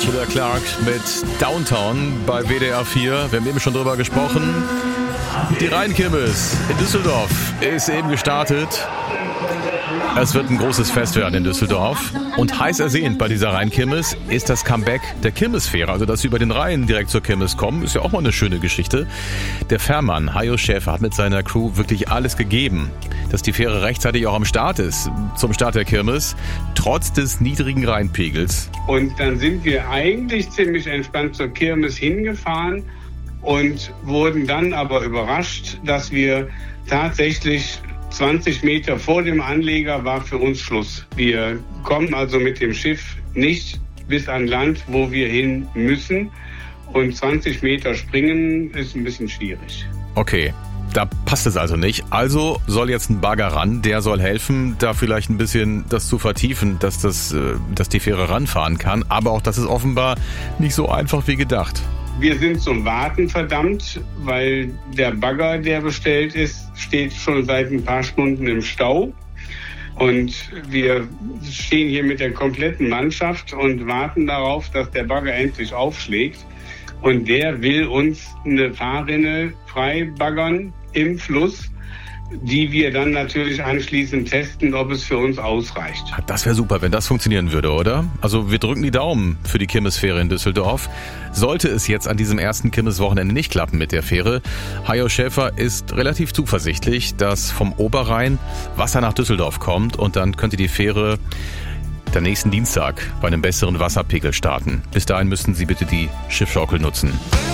Killer Clark mit Downtown bei WDR 4. Wir haben eben schon drüber gesprochen. Die Rheinkirmes in Düsseldorf ist eben gestartet. Es wird ein großes Fest werden in Düsseldorf. Und heiß ersehnt bei dieser Rheinkirmes ist das Comeback der Kirmesfähre. Also, dass sie über den Rhein direkt zur Kirmes kommen, ist ja auch mal eine schöne Geschichte. Der Fährmann Hajo Schäfer hat mit seiner Crew wirklich alles gegeben, dass die Fähre rechtzeitig auch am Start ist, zum Start der Kirmes, trotz des niedrigen Rheinpegels. Und dann sind wir eigentlich ziemlich entspannt zur Kirmes hingefahren und wurden dann aber überrascht, dass wir tatsächlich 20 Meter vor dem Anleger war für uns Schluss. Wir kommen also mit dem Schiff nicht bis an Land, wo wir hin müssen. Und 20 Meter springen ist ein bisschen schwierig. Okay, da passt es also nicht. Also soll jetzt ein Bagger ran, der soll helfen, da vielleicht ein bisschen das zu vertiefen, dass die Fähre ranfahren kann. Aber auch das ist offenbar nicht so einfach wie gedacht. Wir sind zum Warten verdammt, weil der Bagger, der bestellt ist, steht schon seit ein paar Stunden im Stau. Und wir stehen hier mit der kompletten Mannschaft und warten darauf, dass der Bagger endlich aufschlägt. Und der will uns eine Fahrrinne frei baggern im Fluss, die wir dann natürlich anschließend testen, ob es für uns ausreicht. Das wäre super, wenn das funktionieren würde, oder? Also wir drücken die Daumen für die Kirmesfähre in Düsseldorf. Sollte es jetzt an diesem ersten Kirmeswochenende nicht klappen mit der Fähre, Hajo Schäfer ist relativ zuversichtlich, dass vom Oberrhein Wasser nach Düsseldorf kommt und dann könnte die Fähre der nächsten Dienstag bei einem besseren Wasserpegel starten. Bis dahin müssten Sie bitte die Schiffschaukel nutzen.